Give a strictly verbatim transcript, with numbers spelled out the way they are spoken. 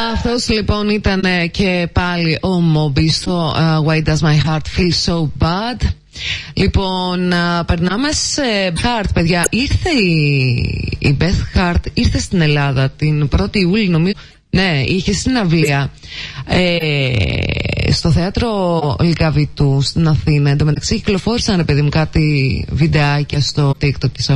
Αυτός λοιπόν ήταν και πάλι ο Moby στο uh, Why Does My Heart Feel So Bad. Λοιπόν, uh, περνάμε σε Hart, παιδιά. Ήρθε η, η Beth Hart, ήρθε στην Ελλάδα την πρώτη Ιούλη νομίζω. Ναι, είχε συναυλία ε, στο θέατρο Λυκαβητού στην Αθήνα. Εν τω μεταξύ κυκλοφόρησαν, παιδί μου, κάτι βιντεάκια στο TikTok και σε